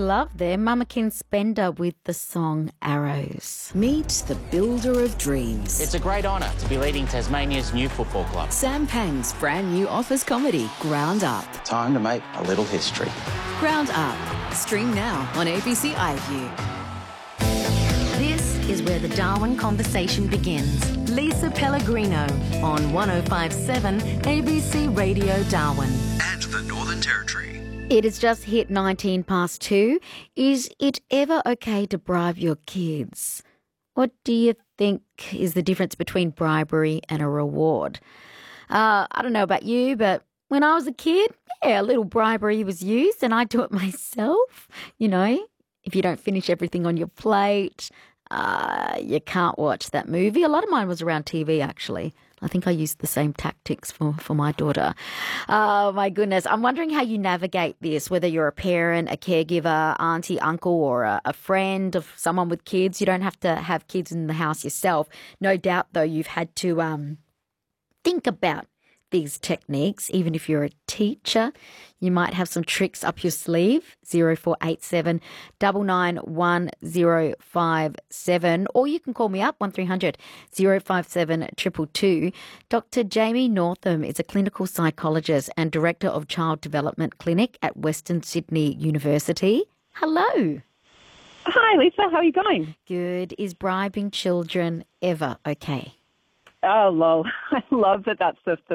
love there. Mamakin Spender with the song Arrows. Meet the builder of dreams. It's a great honour to be leading Tasmania's new football club. Sam Pang's brand new office comedy, Ground Up. Time to make a little history. Ground Up. Stream now on ABC iView. This is where the Darwin conversation begins. Lisa Pellegrino on 105.7 ABC Radio Darwin. And the Northern Territory. It has just hit 19 past 2. Is it ever okay to bribe your kids? What do you think is the difference between bribery and a reward? I don't know about you, but when I was a kid, a little bribery was used and I do it myself. You know, if you don't finish everything on your plate, you can't watch that movie. A lot of mine was around TV, actually. I think I used the same tactics for my daughter. Oh, my goodness. I'm wondering how you navigate this, whether you're a parent, a caregiver, auntie, uncle, or a friend of someone with kids. You don't have to have kids in the house yourself. No doubt, though, you've had to think about these techniques. Even if you're a teacher, you might have some tricks up your sleeve. 0487 991057, or you can call me up 1300 057 222. Dr. Jamie Northam is a clinical psychologist and director of Child Development Clinic at Western Sydney University. Hello. Hi, Lisa. How are you going? Good. Is bribing children ever okay? Oh, lol. I love that that's the